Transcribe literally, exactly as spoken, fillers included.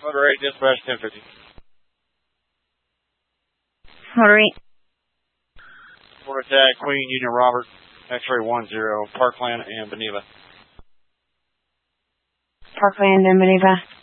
Motor eight, dispatch ten fifty. Motor eight. Motor tag, Queen, Union Robert, X-ray one zero, Parkland and Beneva. Parkland and Beneva.